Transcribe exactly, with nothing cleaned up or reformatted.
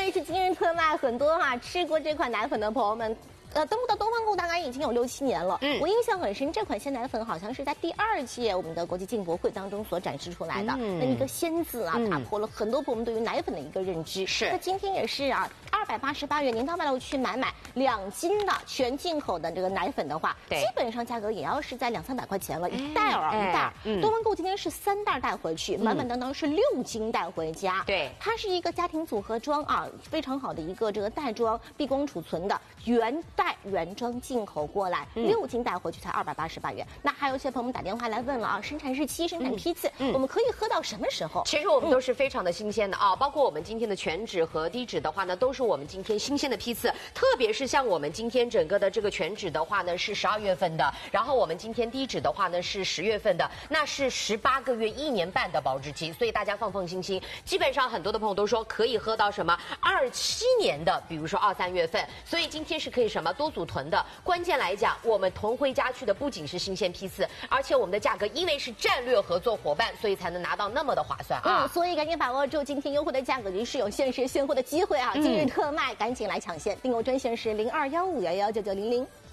谓是今日特卖，很多哈、啊、吃过这款奶粉的朋友们。呃，登陆到东方购大概已经有六七年了。嗯，我印象很深，这款鲜奶粉好像是在第二届我们的国际进博会当中所展示出来的。嗯，那一个鲜字啊，打破了很多朋友们对于奶粉的一个认知。是，那今天也是啊，二百八十八元，您到万乐去买买两斤的全进口的这个奶粉的话，基本上价格也要是在两三百块钱了，一袋儿一袋儿。嗯，东方购今天是三袋带回去，满满当当是六斤带回家。对，它是一个家庭组合装啊，非常好的一个这个袋装，闭光储存的原袋原装进口过来，六斤带回去才二百八十八元。那还有一些朋友们打电话来问了啊，生产日期、生产批次，嗯、我们可以喝到什么时候？ 其实我们都是非常的新鲜的啊，包括我们今天的全脂和低脂的话呢，都是我们今天新鲜的批次。特别是像我们今天整个的这个全脂的话呢是十二月份的，然后我们今天低脂的话呢是十月份的，那是十八个月、一年半的保质期，所以大家放放心心。基本上很多的朋友都说可以喝到什么二七年的，比如说二三月份，所以今天是可以什么多组囤的。关键来讲，我们囤回家去的不仅是新鲜批次，而且我们的价格因为是战略合作伙伴，所以才能拿到那么的划算啊！ 嗯，所以赶紧把握住今天优惠的价格，也是有限时现货的机会啊！今日特卖，赶紧来抢先，订购专线是零二幺五幺幺九九零零。